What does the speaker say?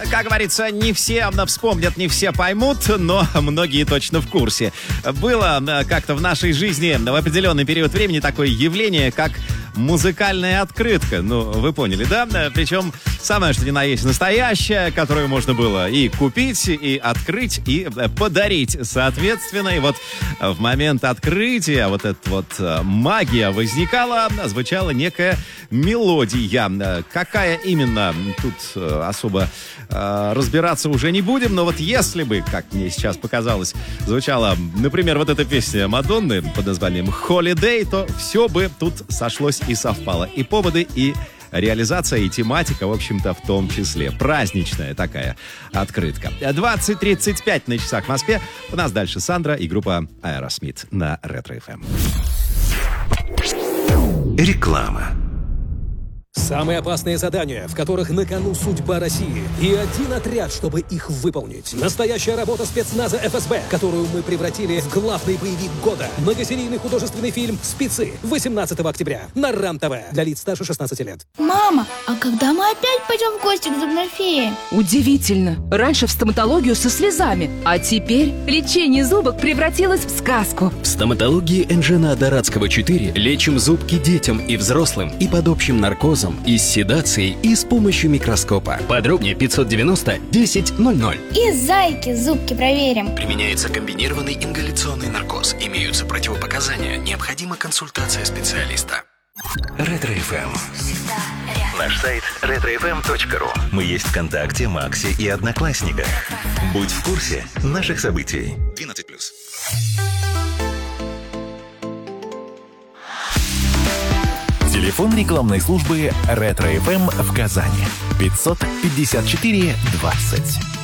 Как говорится, не все вспомнят, не все поймут, но многие точно в курсе. Было как-то в нашей жизни в определенный период времени такое явление, как музыкальная открытка. Ну, вы поняли, да? Причем самое, что ни на есть настоящая, которую можно было и купить, и открыть, и подарить. Соответственно, и вот в момент открытия вот эта вот магия возникала, звучала некая мелодия. Какая именно, тут особо разбираться уже не будем, но вот если бы, как мне сейчас показалось, звучала, например, вот эта песня Мадонны под названием «Holiday», то все бы тут сошлось и совпало. И поводы, и реализация, и тематика, в общем-то, в том числе. Праздничная такая открытка. 20:35 на часах в Москве. У нас дальше Сандра и группа Aerosmith на Ретро-ФМ. Реклама. Самые опасные задания, в которых на кону судьба России. И один отряд, чтобы их выполнить. Настоящая работа спецназа ФСБ, которую мы превратили в главный боевик года. Многосерийный художественный фильм «Спецы» 18 октября на РАН-ТВ. Для лиц старше 16 лет. Мама, а когда мы опять пойдем в гости к зубной фее? Удивительно. Раньше в стоматологию со слезами, а теперь лечение зубок превратилось в сказку. В стоматологии Энжена Дорадского 4 лечим зубки детям и взрослым и под общим наркозом, и с седацией, и с помощью микроскопа. Подробнее 590 10 00. И зайки зубки проверим. Применяется комбинированный ингаляционный наркоз. Имеются противопоказания. Необходима консультация специалиста. Ретро-ФМ. Наш сайт retrofm.ru. Мы есть ВКонтакте, Максе и Одноклассниках. Будь в курсе наших событий. 12+. Телефон рекламной службы Ретро-ФМ в Казани. 554 20.